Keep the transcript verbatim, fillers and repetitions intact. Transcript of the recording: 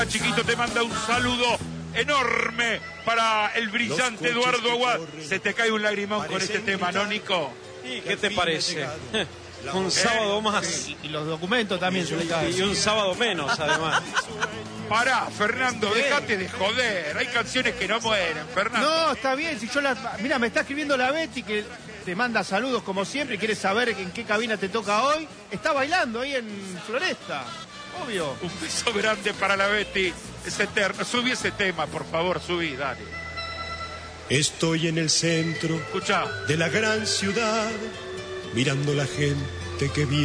Chiquito te manda un saludo enorme para el brillante Eduardo Aguad. Se te cae un lagrimón con este tema, ¿no, Nico? ¿Y qué te parece? Un sábado más. Y los documentos también se le caen. Y un sábado menos, además. Pará, Fernando, dejate de joder. Hay canciones que no mueren, Fernando. No, está bien. Si yo las... Mira, me está escribiendo la Betty que te manda saludos como siempre y quiere saber en qué cabina te toca hoy. Está bailando ahí en Floresta. Obvio. Un beso grande para la Betty. Es eterno. Subí ese tema, por favor, subí, dale. Estoy en el centro Escuchá. de la gran ciudad, mirando la gente que vive.